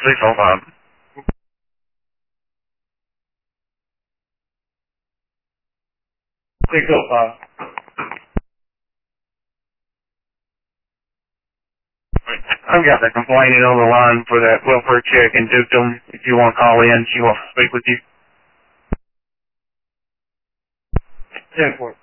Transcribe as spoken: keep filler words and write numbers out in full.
six oh five. six oh five. I've got the complainant on the line for that welfare check in Dukedom. If you want to call in, she wants to speak with you. ten four.